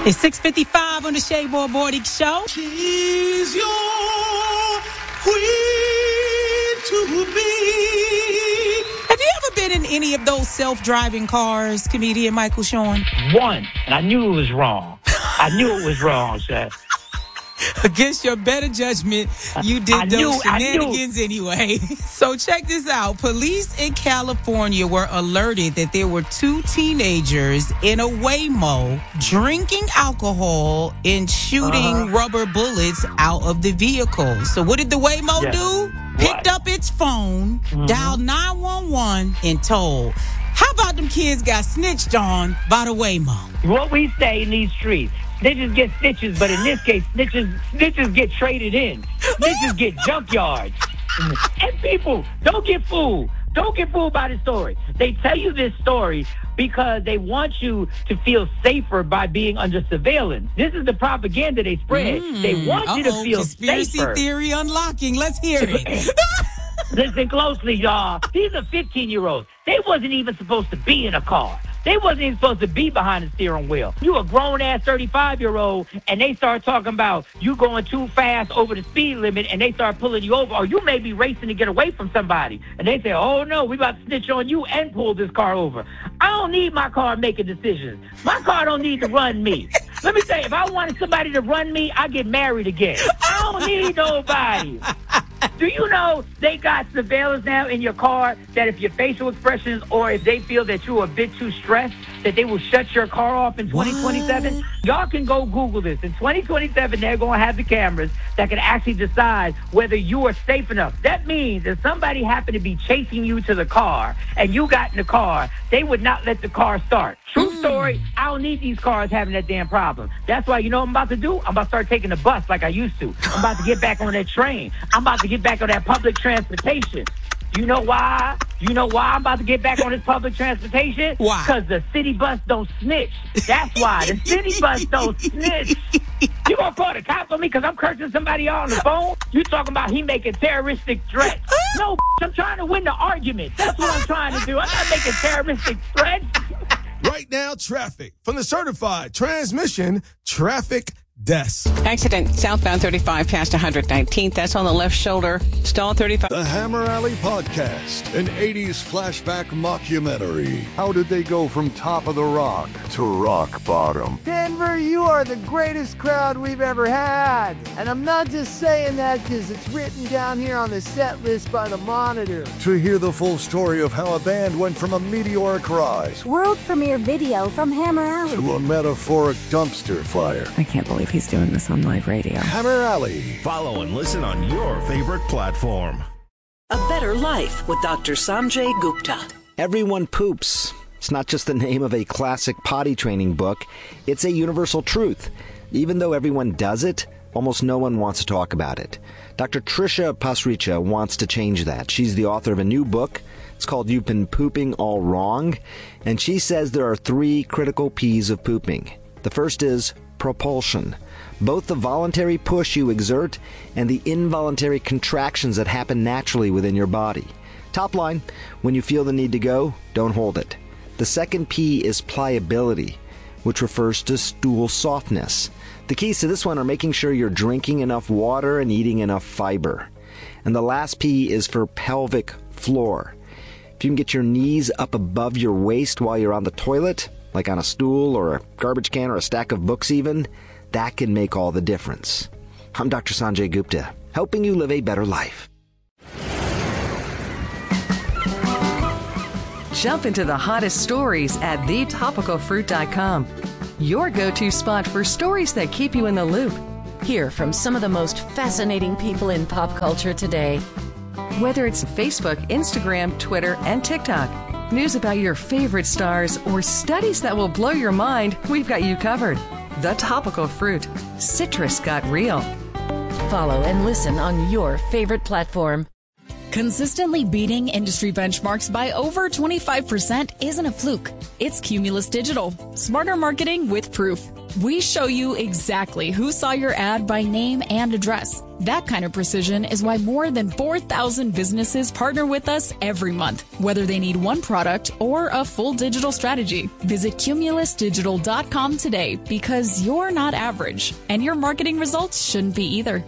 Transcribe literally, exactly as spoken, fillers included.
It's six fifty-five on the Shea Boy Morning Show. She's your queen to be. Have you ever been in any of those self-driving cars, comedian Michael Sean? One, and I knew it was wrong. I knew it was wrong, sir. Against your better judgment, you did I those knew, shenanigans anyway. So check this out. Police in California were alerted that there were two teenagers in a Waymo drinking alcohol and shooting uh-huh. rubber bullets out of the vehicle. So what did the Waymo yes. do? Picked what? up its phone, mm-hmm. dialed nine one one, and told. How about them kids got snitched on by the Waymo? What we say in these streets. Snitches get stitches, but in this case, snitches snitches get traded in. Snitches get junkyards. And people, don't get fooled. Don't get fooled by the story. They tell you this story because they want you to feel safer by being under surveillance. This is the propaganda they spread. Mm, they want you to feel conspiracy safer. Conspiracy theory unlocking. Let's hear it. Listen closely, y'all. These are fifteen-year-olds. They wasn't even supposed to be in a car. They wasn't even supposed to be behind the steering wheel. You a grown-ass thirty-five-year-old, and they start talking about you going too fast over the speed limit, and they start pulling you over, or you may be racing to get away from somebody. And they say, oh, no, we about to snitch on you and pull this car over. I don't need my car making decisions. My car don't need to run me. Let me tell you, if I wanted somebody to run me, I'd get married again. I don't need nobody. Do you know they got surveillance now in your car that if your facial expressions or if they feel that you're a bit too stressed, that they will shut your car off in twenty twenty-seven? What? Y'all can go Google this. In twenty twenty-seven, they're going to have the cameras that can actually decide whether you are safe enough. That means if somebody happened to be chasing you to the car and you got in the car, they would not let the car start. True mm. story, I don't need these cars having that damn problem. That's why, you know what I'm about to do? I'm about to start taking the bus like I used to. I'm about to get back on that train. I'm about to get back on that public transportation. You know why? You know why I'm about to get back on this public transportation? Why? Because the city bus don't snitch. That's why. The city bus don't snitch. You gonna call the cops on me because I'm cursing somebody out on the phone? You talking about he making terroristic threats. No, I'm trying to win the argument. That's what I'm trying to do. I'm not making terroristic threats. Right now, traffic from the certified transmission traffic desk. Accident southbound thirty-five past one hundred nineteenth. That's on the left shoulder. Stall thirty-five. The Hammer Alley Podcast, an eighties flashback mockumentary. How did they go from top of the rock to rock bottom? Denver, you are the greatest crowd we've ever had. And I'm not just saying that because it's written down here on the set list by the Monitor. To hear the full story of how a band went from a meteoric rise, world premiere video from Hammer Alley, to a metaphoric dumpster fire. I can't believe he's doing this on live radio. Hammer Alley. Follow and listen on your favorite platform. A Better Life with Doctor Sanjay Gupta. Everyone poops. It's not just the name of a classic potty training book. It's a universal truth. Even though everyone does it, almost no one wants to talk about it. Doctor Trisha Pasricha wants to change that. She's the author of a new book. It's called You've Been Pooping All Wrong. And she says there are three critical P's of pooping. The first is propulsion. Both the voluntary push you exert and the involuntary contractions that happen naturally within your body. Top line, when you feel the need to go, don't hold it. The second P is pliability, which refers to stool softness. The keys to this one are making sure you're drinking enough water and eating enough fiber. And the last P is for pelvic floor. If you can get your knees up above your waist while you're on the toilet, like on a stool or a garbage can or a stack of books even, that can make all the difference. I'm Doctor Sanjay Gupta, helping you live a better life. Jump into the hottest stories at the topical fruit dot com. Your go-to spot for stories that keep you in the loop. Hear from some of the most fascinating people in pop culture today. Whether it's Facebook, Instagram, Twitter, and TikTok, news about your favorite stars, or studies that will blow your mind, we've got you covered. The Topical Fruit. Citrus got real. Follow and listen on your favorite platform. Consistently beating industry benchmarks by over twenty-five percent isn't a fluke. It's Cumulus Digital. Smarter marketing with proof. We show you exactly who saw your ad by name and address. That kind of precision is why more than four thousand businesses partner with us every month, whether they need one product or a full digital strategy. Visit cumulus digital dot com today because you're not average, and your marketing results shouldn't be either.